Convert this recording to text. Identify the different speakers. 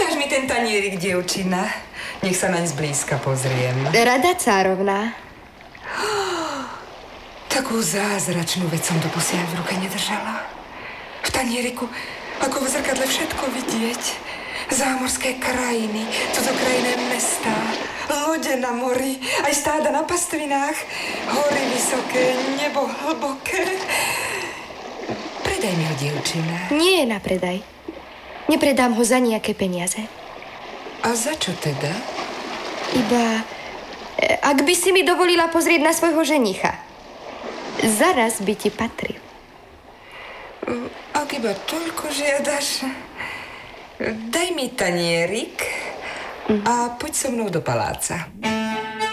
Speaker 1: Ukáž mi ten tanierik, dievčina. Nech sa naň zblízka pozriem.
Speaker 2: Rada cárovná.
Speaker 1: Takú zázračnú vec som doposiaľ v ruke nedržala. V tanieriku, ako v zrkadle všetko vidieť. Zámorské krajiny, cudzokrajné mestá, lode na mori, aj stáda na pastvinách, hory vysoké, nebo hlboké. Predaj mi ho, dievčina.
Speaker 2: Nie je na predaj. Nepredám ho za nejaké peniaze.
Speaker 1: A za čo teda?
Speaker 2: Iba, ak by si mi dovolila pozrieť na svojho ženicha. Zaraz by ti patril.
Speaker 1: Ak iba toľko žiadaš, daj mi tanierik a poď so mnou do paláca.